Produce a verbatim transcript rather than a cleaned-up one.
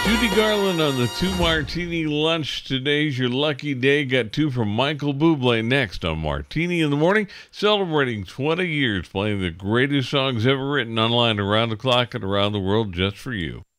Judy Garland on the Two Martini Lunch. Today's your lucky day. Got two from Michael Bublé next on Martini in the Morning, celebrating twenty years playing the greatest songs ever written online around the clock and around the world just for you.